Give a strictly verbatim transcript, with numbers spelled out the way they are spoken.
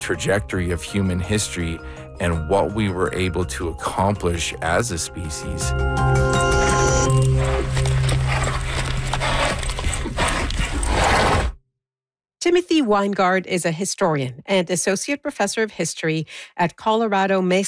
trajectory of human history and what we were able to accomplish as a species. Timothy Weingard is a historian and associate professor of history at Colorado Mesa